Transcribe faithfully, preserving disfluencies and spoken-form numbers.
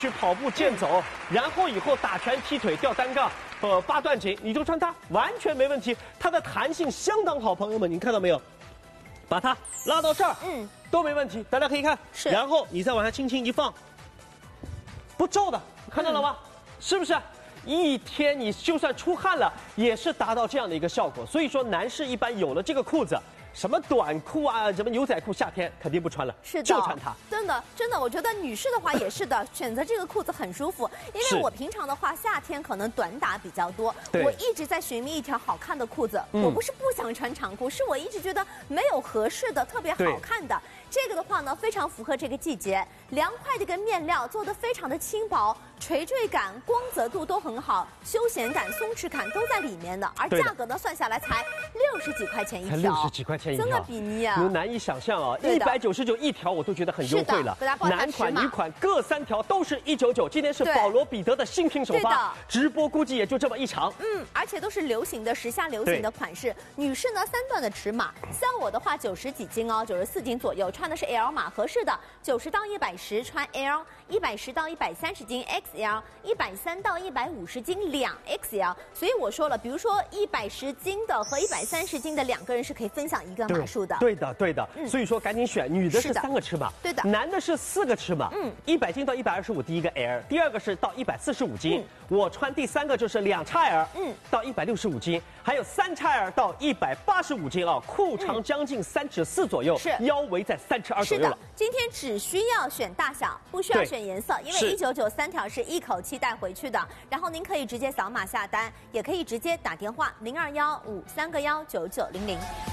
去跑步、健走，然后以后打拳、踢腿、吊单杠，呃，八段锦，你就穿它完全没问题。它的弹性相当好，朋友们，你看到没有？把它拉到这儿，嗯，都没问题。大家可以看，是。然后你再往下轻轻一放，不皱的，看到了吗？嗯、是不是？一天你就算出汗了，也是达到这样的一个效果。所以说，男士一般有了这个裤子。 什么短裤啊，什么牛仔裤，夏天肯定不穿了， 是的， 就穿它。 真的，真的，我觉得女士的话也是的，选择这个裤子很舒服。因为我平常的话，夏天可能短打比较多，我一直在寻觅一条好看的裤子。嗯、我不是不想穿长裤，是我一直觉得没有合适的、特别好看的。这个的话呢，非常符合这个季节，凉快的一个面料做的非常的轻薄，垂坠感、光泽度都很好，休闲感、松弛感都在里面的。而价格呢，算下来才六十几块钱一条， 才六十几块钱一条， 真的比拟啊！ 你们难以想象啊，一百九十九一条我都觉得很优惠了。男款、女款各三条都是一九九。今天是保罗彼得的新品首发，直播估计也就这么一场。 嗯，而且都是流行的时下流行的款式。女士呢，三段的尺码，像我的话九十几斤哦，九十四斤左右，穿的是 L 码合适的，九十到一百十穿 L， 一百十到一百三十斤 X L， 一百三到一百五十斤两 X L。所以我说了，比如说一百十斤的和一百三十斤的两个人是可以分享一个码数的。 对的，对的。嗯、所以说赶紧选，女的是三个尺码， 对的， 男的是四个尺码。嗯，一百斤到一百二十五，第一个 L， 第二个是到一百四十五斤。嗯、我穿第三个就是两 X L， 嗯，到一百六十五斤，还有三 X L 到一百八十五斤啊，裤长将近三尺四左右，是、嗯、腰围在三尺二左右了。是的， 今天只需要选大小，不需要选颜色，因为一九九三条是一口气带回去的。然后您可以直接扫码下单，也可以直接打电话零二幺五三个幺九九零零。